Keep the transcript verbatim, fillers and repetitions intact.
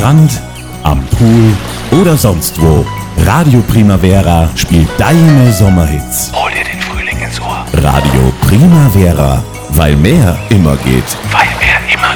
Strand, am Pool oder sonst wo. Radio Primavera spielt deine Sommerhits. Hol dir den Frühling ins Ohr. Radio Primavera, weil mehr immer geht. Weil mehr immer